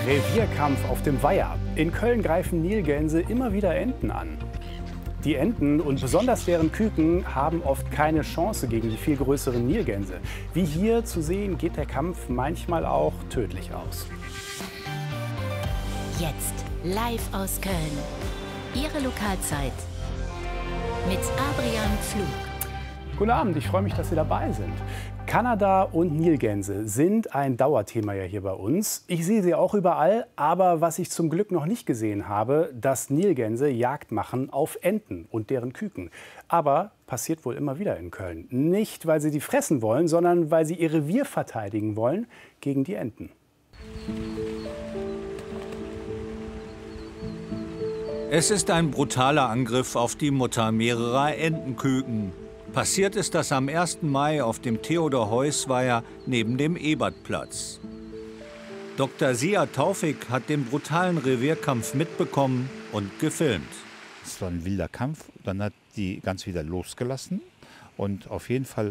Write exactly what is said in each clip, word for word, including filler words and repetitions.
Revierkampf auf dem Weiher. In Köln greifen Nilgänse immer wieder Enten an. Die Enten und besonders deren Küken haben oft keine Chance gegen die viel größeren Nilgänse. Wie hier zu sehen, geht der Kampf manchmal auch tödlich aus. Jetzt live aus Köln. Ihre Lokalzeit mit Adrian Pflug. Guten Abend, ich freue mich, dass Sie dabei sind. Kanada und Nilgänse sind ein Dauerthema ja hier bei uns. Ich sehe sie auch überall, aber was ich zum Glück noch nicht gesehen habe, dass Nilgänse Jagd machen auf Enten und deren Küken. Aber passiert wohl immer wieder in Köln. Nicht, weil sie die fressen wollen, sondern weil sie ihr Revier verteidigen wollen gegen die Enten. Es ist ein brutaler Angriff auf die Mutter mehrerer Entenküken. Passiert ist das am ersten Mai auf dem Theodor-Heuss-Weiher neben dem Ebertplatz. Doktor Sia Taufik hat den brutalen Revierkampf mitbekommen und gefilmt. Es war ein wilder Kampf, dann hat die ganz wieder losgelassen und auf jeden Fall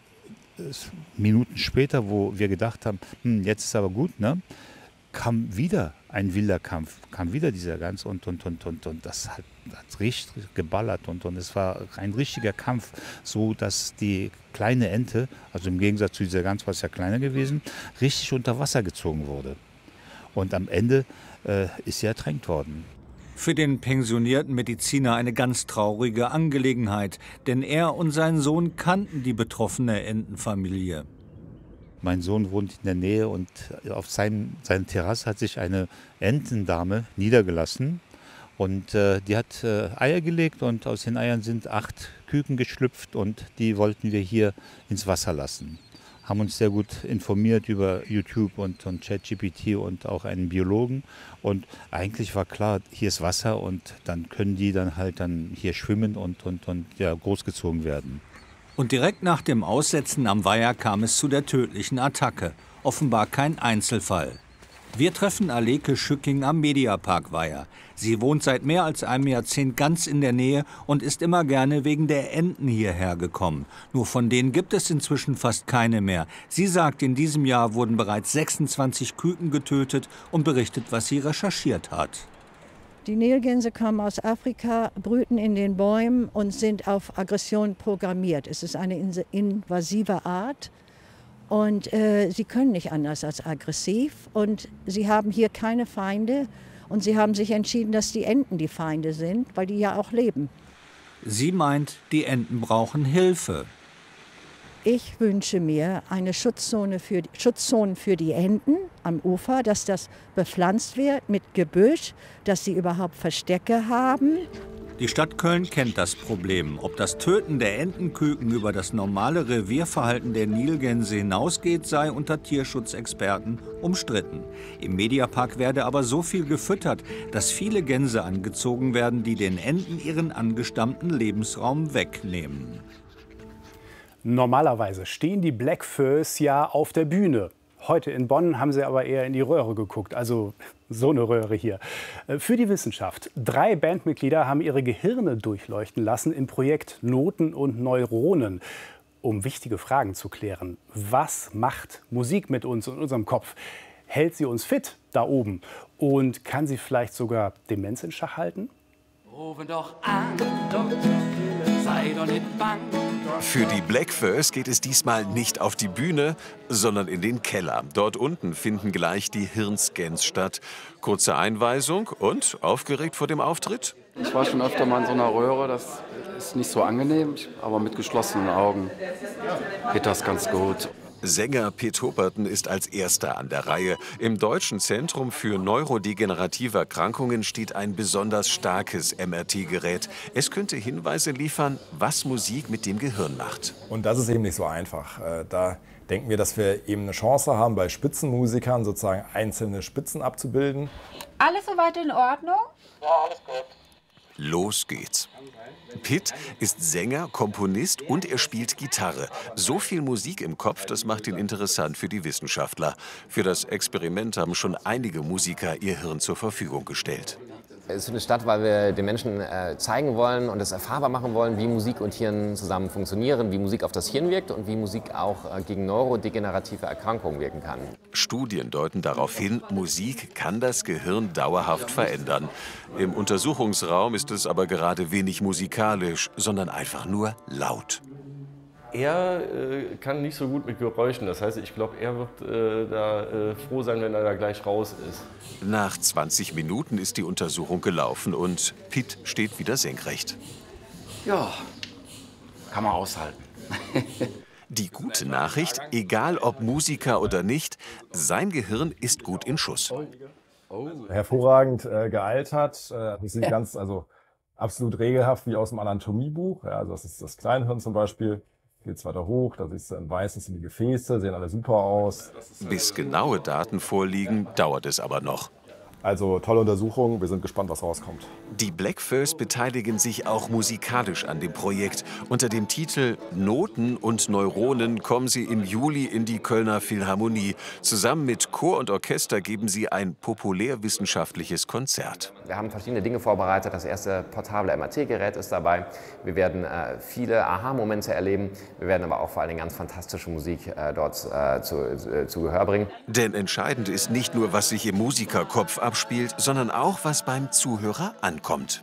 Minuten später, wo wir gedacht haben, hm, jetzt ist aber gut, ne, kam wieder ein wilder Kampf, kam wieder dieser Gans und, und, und, und, und das hat, hat richtig geballert und, und es war ein richtiger Kampf, so dass die kleine Ente, also im Gegensatz zu dieser Gans war es ja kleiner gewesen, richtig unter Wasser gezogen wurde. Und am Ende äh, ist sie ertränkt worden. Für den pensionierten Mediziner eine ganz traurige Angelegenheit, denn er und sein Sohn kannten die betroffene Entenfamilie. Mein Sohn wohnt in der Nähe und auf seinem, seiner Terrasse hat sich eine Entendame niedergelassen. Und äh, die hat äh, Eier gelegt und aus den Eiern sind acht Küken geschlüpft und die wollten wir hier ins Wasser lassen. Haben uns sehr gut informiert über YouTube und, und ChatGPT und auch einen Biologen. Und eigentlich war klar, hier ist Wasser und dann können die dann halt dann hier schwimmen und, und, und ja, großgezogen werden. Und direkt nach dem Aussetzen am Weiher kam es zu der tödlichen Attacke. Offenbar kein Einzelfall. Wir treffen Aleke Schücking am Mediapark-Weiher. Sie wohnt seit mehr als einem Jahrzehnt ganz in der Nähe und ist immer gerne wegen der Enten hierher gekommen. Nur von denen gibt es inzwischen fast keine mehr. Sie sagt, in diesem Jahr wurden bereits sechsundzwanzig Küken getötet und berichtet, was sie recherchiert hat. Die Nilgänse kommen aus Afrika, brüten in den Bäumen und sind auf Aggression programmiert. Es ist eine invasive Art und äh, sie können nicht anders als aggressiv. Und sie haben hier keine Feinde und sie haben sich entschieden, dass die Enten die Feinde sind, weil die ja auch leben. Sie meint, die Enten brauchen Hilfe. Ich wünsche mir eine Schutzzone für, Schutzzonen für die Enten am Ufer, dass das bepflanzt wird mit Gebüsch, dass sie überhaupt Verstecke haben. Die Stadt Köln kennt das Problem. Ob das Töten der Entenküken über das normale Revierverhalten der Nilgänse hinausgeht, sei unter Tierschutzexperten umstritten. Im Mediapark werde aber so viel gefüttert, dass viele Gänse angezogen werden, die den Enten ihren angestammten Lebensraum wegnehmen. Normalerweise stehen die Blackfurs ja auf der Bühne. Heute in Bonn haben sie aber eher in die Röhre geguckt, also so eine Röhre hier. Für die Wissenschaft. Drei Bandmitglieder haben ihre Gehirne durchleuchten lassen im Projekt Noten und Neuronen, um wichtige Fragen zu klären. Was macht Musik mit uns und unserem Kopf? Hält sie uns fit da oben? Und kann sie vielleicht sogar Demenz in Schach halten? Rufen doch an, Doktor Kühne, sei doch nicht bang. Für die Blackfurs geht es diesmal nicht auf die Bühne, sondern in den Keller. Dort unten finden gleich die Hirnscans statt. Kurze Einweisung und aufgeregt vor dem Auftritt? Ich war schon öfter mal in so einer Röhre, das ist nicht so angenehm, aber mit geschlossenen Augen geht das ganz gut. Sänger Piet Hopperten ist als Erster an der Reihe. Im Deutschen Zentrum für neurodegenerative Erkrankungen steht ein besonders starkes M R T-Gerät. Es könnte Hinweise liefern, was Musik mit dem Gehirn macht. Und das ist eben nicht so einfach. Da denken wir, dass wir eben eine Chance haben, bei Spitzenmusikern sozusagen einzelne Spitzen abzubilden. Alles soweit in Ordnung? Ja, alles gut. Los geht's. Pitt ist Sänger, Komponist und er spielt Gitarre. So viel Musik im Kopf, das macht ihn interessant für die Wissenschaftler. Für das Experiment haben schon einige Musiker ihr Hirn zur Verfügung gestellt. Es ist eine Stadt, weil wir den Menschen äh, zeigen wollen und es erfahrbar machen wollen, wie Musik und Hirn zusammen funktionieren, wie Musik auf das Hirn wirkt und wie Musik auch äh, gegen neurodegenerative Erkrankungen wirken kann. Studien deuten darauf hin, Musik kann das Gehirn dauerhaft verändern. Im Untersuchungsraum ist es aber gerade wenig musikalisch, sondern einfach nur laut. Er äh, kann nicht so gut mit Geräuschen, das heißt, ich glaube, er wird äh, da äh, froh sein, wenn er da gleich raus ist. Nach zwanzig Minuten ist die Untersuchung gelaufen und Piet steht wieder senkrecht. Ja, kann man aushalten. Die gute Nachricht, egal ob Musiker oder nicht, sein Gehirn ist gut in Schuss. Hervorragend äh, gealtert, äh, das sieht ganz, also absolut regelhaft wie aus dem Anatomiebuch. Ja, also das ist das Kleinhirn zum Beispiel. Geht es weiter hoch, da siehst du ein weißes in die Gefäße, sehen alle super aus. Bis genaue Daten vorliegen, dauert es aber noch. Also tolle Untersuchung, wir sind gespannt, was rauskommt. Die Blackfurs beteiligen sich auch musikalisch an dem Projekt. Unter dem Titel Noten und Neuronen kommen sie im Juli in die Kölner Philharmonie. Zusammen mit Chor und Orchester geben sie ein populärwissenschaftliches Konzert. Wir haben verschiedene Dinge vorbereitet. Das erste portable M R T-Gerät ist dabei. Wir werden äh, viele Aha-Momente erleben. Wir werden aber auch vor allem ganz fantastische Musik äh, dort äh, zu, äh, zu Gehör bringen. Denn entscheidend ist nicht nur, was sich im Musikerkopf abspielt, spielt, sondern auch, was beim Zuhörer ankommt.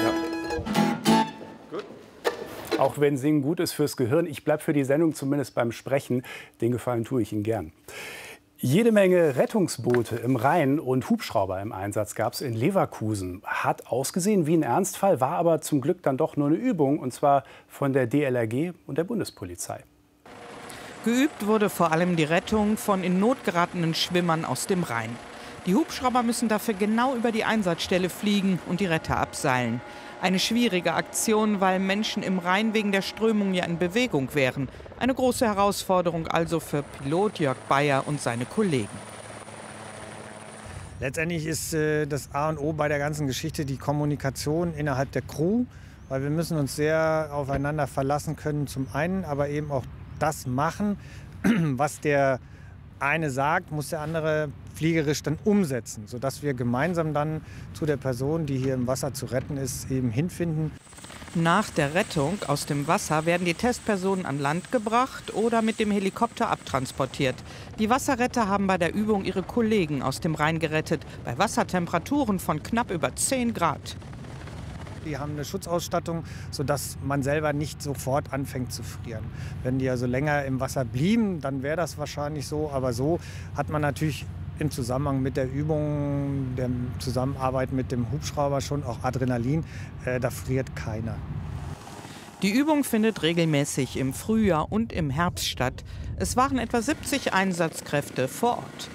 Ja. Gut. Auch wenn Singen gut ist fürs Gehirn, ich bleibe für die Sendung zumindest beim Sprechen. Den Gefallen tue ich Ihnen gern. Jede Menge Rettungsboote im Rhein und Hubschrauber im Einsatz gab es in Leverkusen. Hat ausgesehen wie ein Ernstfall, war aber zum Glück dann doch nur eine Übung, und zwar von der D L R G und der Bundespolizei. Geübt wurde vor allem die Rettung von in Not geratenen Schwimmern aus dem Rhein. Die Hubschrauber müssen dafür genau über die Einsatzstelle fliegen und die Retter abseilen. Eine schwierige Aktion, weil Menschen im Rhein wegen der Strömung ja in Bewegung wären. Eine große Herausforderung also für Pilot Jörg Bayer und seine Kollegen. Letztendlich ist äh, das A und O bei der ganzen Geschichte die Kommunikation innerhalb der Crew, weil wir müssen uns sehr aufeinander verlassen können zum einen, aber eben auch das machen, was der eine sagt, muss der andere fliegerisch dann umsetzen, sodass wir gemeinsam dann zu der Person, die hier im Wasser zu retten ist, eben hinfinden. Nach der Rettung aus dem Wasser werden die Testpersonen an Land gebracht oder mit dem Helikopter abtransportiert. Die Wasserretter haben bei der Übung ihre Kollegen aus dem Rhein gerettet, bei Wassertemperaturen von knapp über zehn Grad. Die haben eine Schutzausstattung, sodass man selber nicht sofort anfängt zu frieren. Wenn die also länger im Wasser blieben, dann wäre das wahrscheinlich so. Aber so hat man natürlich im Zusammenhang mit der Übung, der Zusammenarbeit mit dem Hubschrauber schon auch Adrenalin. Äh, da friert keiner. Die Übung findet regelmäßig im Frühjahr und im Herbst statt. Es waren etwa siebzig Einsatzkräfte vor Ort.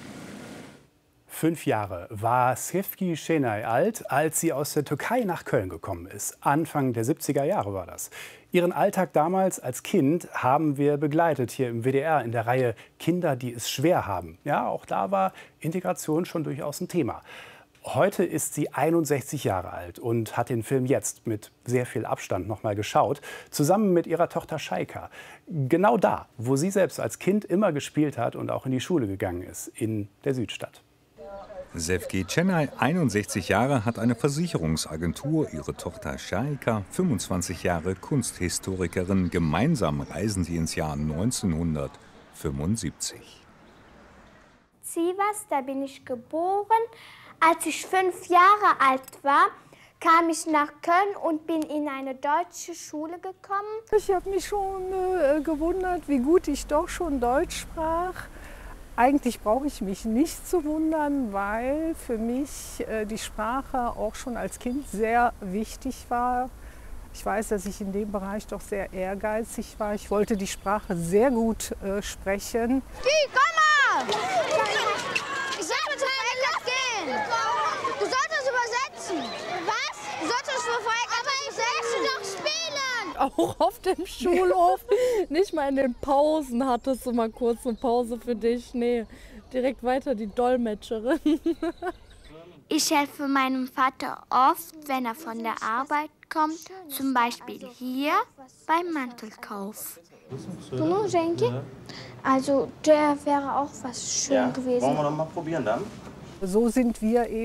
Fünf Jahre war Sevgi Şenay alt, als sie aus der Türkei nach Köln gekommen ist. Anfang der siebziger Jahre war das. Ihren Alltag damals als Kind haben wir begleitet hier im W D R in der Reihe Kinder, die es schwer haben. Ja, auch da war Integration schon durchaus ein Thema. Heute ist sie einundsechzig Jahre alt und hat den Film jetzt mit sehr viel Abstand noch mal geschaut, zusammen mit ihrer Tochter Shaika. Genau da, wo sie selbst als Kind immer gespielt hat und auch in die Schule gegangen ist, in der Südstadt. Sevgi Şenay, einundsechzig Jahre, hat eine Versicherungsagentur. Ihre Tochter Shaika, fünfundzwanzig Jahre, Kunsthistorikerin. Gemeinsam reisen sie ins Jahr neunzehnhundertfünfundsiebzig. Sivas, da bin ich geboren. Als ich fünf Jahre alt war, kam ich nach Köln und bin in eine deutsche Schule gekommen. Ich habe mich schon äh, gewundert, wie gut ich doch schon Deutsch sprach. Eigentlich brauche ich mich nicht zu wundern, weil für mich äh, die Sprache auch schon als Kind sehr wichtig war. Ich weiß, dass ich in dem Bereich doch sehr ehrgeizig war. Ich wollte die Sprache sehr gut äh, sprechen. Ki, komm mal! Ich sag mir, gehen. Du solltest übersetzen. Was? Du solltest für vorher aber ich möchte doch spielen. Auch auf dem Schulhof. Nicht mal in den Pausen hattest du mal kurz eine Pause für dich. Nee, direkt weiter die Dolmetscherin. Ich helfe meinem Vater oft, wenn er von der Arbeit kommt. Zum Beispiel hier beim Mantelkauf. Du, Jenki? Also der wäre auch was schön ja. gewesen. Wollen wir noch mal probieren dann? So sind wir eben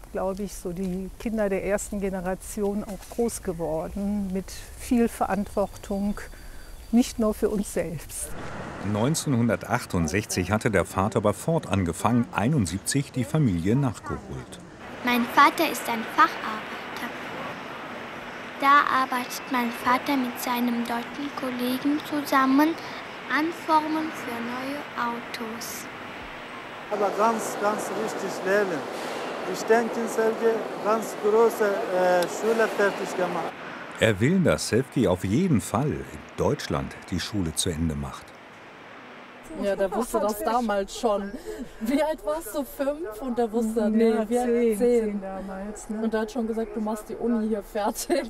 glaube ich, so die Kinder der ersten Generation auch groß geworden mit viel Verantwortung, nicht nur für uns selbst. neunzehnhundertachtundsechzig hatte der Vater bei Ford angefangen, einundsiebzig die Familie nachgeholt. Mein Vater ist ein Facharbeiter. Da arbeitet mein Vater mit seinem deutschen Kollegen zusammen an Formen für neue Autos. Aber ganz, ganz wichtig lernen. Ich denke, Sergej ganz große äh, Schule fertig gemacht. Er will, dass Sevgi auf jeden Fall in Deutschland die Schule zu Ende macht. Ja, der wusste das damals schon. Wie alt warst du? Fünf? Und der wusste, nee, ja, wir zehn, zehn. zehn damals. Ne? Und der hat schon gesagt, du machst die Uni hier fertig.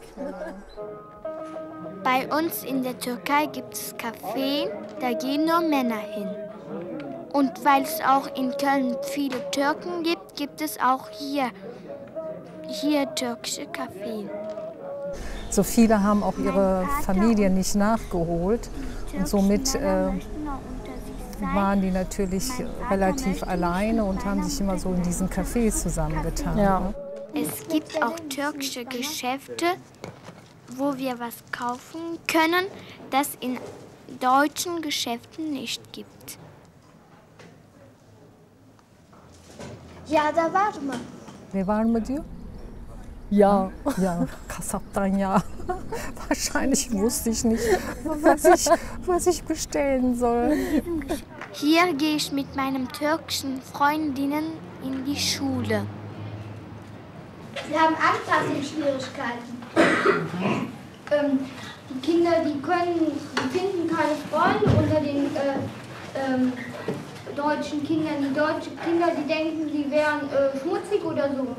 Bei uns in der Türkei gibt es Café, da gehen nur Männer hin. Und weil es auch in Köln viele Türken gibt, gibt es auch hier, hier türkische Cafés. So viele haben auch ihre Familien nicht nachgeholt und somit äh, waren die natürlich relativ alleine und haben sich immer so in diesen Cafés zusammengetan. Ja. Es gibt auch türkische Geschäfte, wo wir was kaufen können, das in deutschen Geschäften nicht gibt. Ja, da waren wir. Wir waren mit dir? Ja. Ja, Kasaptan, ja. Wahrscheinlich wusste ich nicht, was ich, was ich bestellen soll. Hier gehe ich mit meinen türkischen Freundinnen in die Schule. Wir haben Anpassungsschwierigkeiten. ähm, die Kinder, die können, die finden keine Freunde unter den äh, ähm, deutschen Kindern. Die deutschen Kinder, die denken, sie wären äh, schmutzig oder so.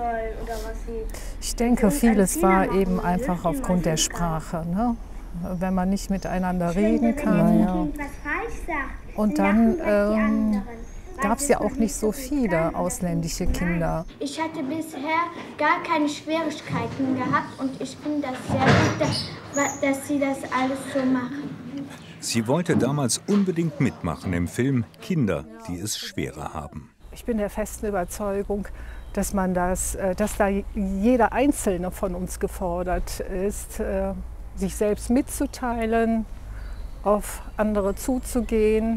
Ich denke, vieles war eben einfach aufgrund der Sprache. Ne? Wenn man nicht miteinander reden kann. Ja. Und dann ähm, gab es ja auch nicht so viele ausländische Kinder. Ich hatte bisher gar keine Schwierigkeiten gehabt und ich finde das sehr gut, dass, dass sie das alles so machen. Sie wollte damals unbedingt mitmachen im Film Kinder, die es schwerer haben. Ich bin der festen Überzeugung, dass man das, dass da jeder Einzelne von uns gefordert ist, sich selbst mitzuteilen, auf andere zuzugehen,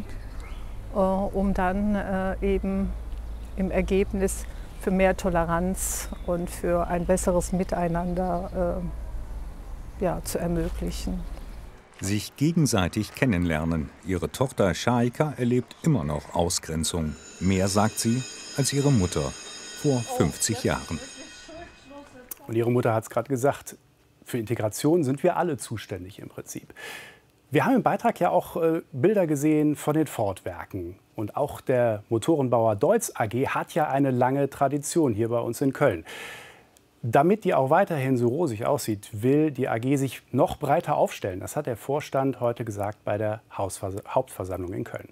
um dann eben im Ergebnis für mehr Toleranz und für ein besseres Miteinander ja, zu ermöglichen. Sich gegenseitig kennenlernen. Ihre Tochter Shaika erlebt immer noch Ausgrenzung. Mehr sagt sie als ihre Mutter vor fünfzig Jahren. Und ihre Mutter hat es gerade gesagt, für Integration sind wir alle zuständig im Prinzip. Wir haben im Beitrag ja auch äh, Bilder gesehen von den Ford-Werken. Und auch der Motorenbauer Deutz A G hat ja eine lange Tradition hier bei uns in Köln. Damit die auch weiterhin so rosig aussieht, will die A G sich noch breiter aufstellen. Das hat der Vorstand heute gesagt bei der Hausvers- Hauptversammlung in Köln.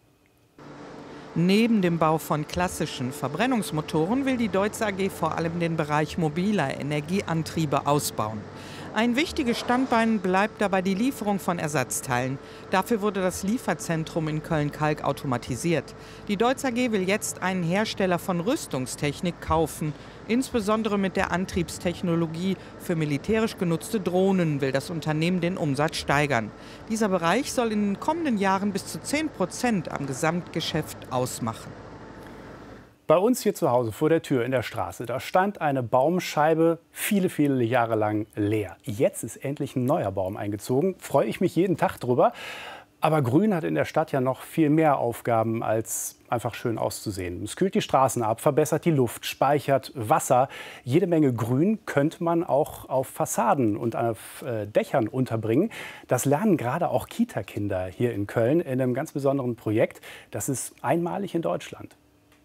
Neben dem Bau von klassischen Verbrennungsmotoren will die Deutz A G vor allem den Bereich mobiler Energieantriebe ausbauen. Ein wichtiges Standbein bleibt dabei die Lieferung von Ersatzteilen. Dafür wurde das Lieferzentrum in Köln-Kalk automatisiert. Die Deutz A G will jetzt einen Hersteller von Rüstungstechnik kaufen. Insbesondere mit der Antriebstechnologie für militärisch genutzte Drohnen will das Unternehmen den Umsatz steigern. Dieser Bereich soll in den kommenden Jahren bis zu zehn Prozent am Gesamtgeschäft ausmachen. Bei uns hier zu Hause vor der Tür in der Straße, da stand eine Baumscheibe viele, viele Jahre lang leer. Jetzt ist endlich ein neuer Baum eingezogen. Freue ich mich jeden Tag drüber. Aber Grün hat in der Stadt ja noch viel mehr Aufgaben, als einfach schön auszusehen. Es kühlt die Straßen ab, verbessert die Luft, speichert Wasser. Jede Menge Grün könnte man auch auf Fassaden und auf äh, Dächern unterbringen. Das lernen gerade auch Kita-Kinder hier in Köln in einem ganz besonderen Projekt. Das ist einmalig in Deutschland.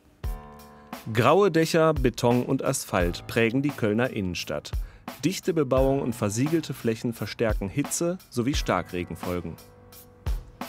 Graue Dächer, Beton und Asphalt prägen die Kölner Innenstadt. Dichte Bebauung und versiegelte Flächen verstärken Hitze sowie Starkregenfolgen.